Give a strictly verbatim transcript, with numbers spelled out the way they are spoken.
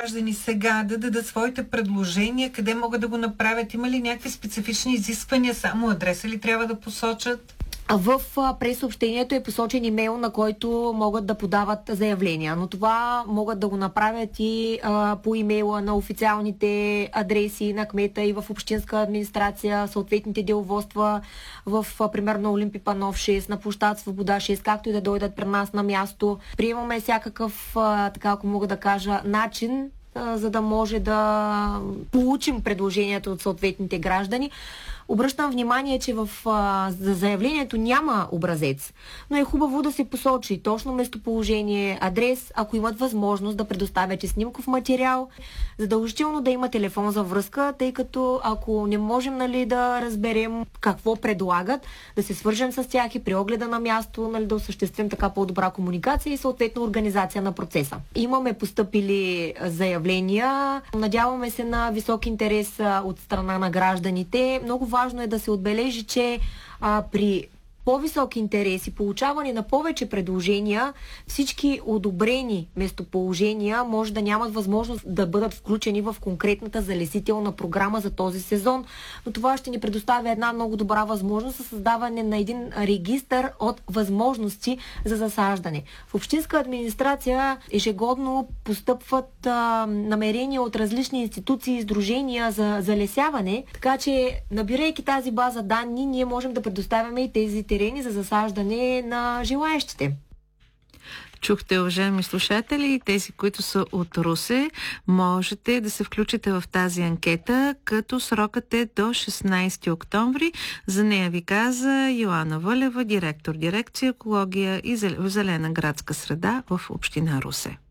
граждани сега да дадат своите предложения, къде могат да го направят? Има ли някакви специфични изисквания? Само адреса ли трябва да посочат? В пресъобщението е посочен имейл, на който могат да подават заявления, но това могат да го направят и а, по имейла на официалните адреси на кмета и в общинска администрация, съответните деловодства в, а, примерно, Олимпи Панов шест, на площад Свобода шест, както и да дойдат при нас на място. Приемаме всякакъв, а, така ако мога да кажа, начин, а, за да може да получим предложението от съответните граждани. Обръщам внимание, че в а, за заявлението няма образец, но е хубаво да се посочи точно местоположение, адрес, ако имат възможност да предоставят и снимков материал, задължително да има телефон за връзка, тъй като ако не можем, нали, да разберем какво предлагат, да се свържем с тях и при огледа на място, нали, да осъществим така по-добра комуникация и съответно организация на процеса. Имаме постъпили заявления, надяваме се на висок интерес от страна на гражданите. Много важно е да се отбележи, че а, при по-висок интерес и получаване на повече предложения, всички одобрени местоположения може да нямат възможност да бъдат включени в конкретната залесителна програма за този сезон, но това ще ни предоставя една много добра възможност за създаване на един регистър от възможности за засаждане. В общинска администрация ежегодно постъпват а, намерения от различни институции и сдружения за залесяване, така че, набирайки тази база данни, ние можем да предоставяме и тези терени за засаждане на желаещите. Чухте, уважаеми слушатели, и тези, които са от Русе, можете да се включите в тази анкета, като срокът е до шестнайсети октомври. За нея ви каза Йоанна Вълева, директор дирекция екология и зелена градска среда в община Русе.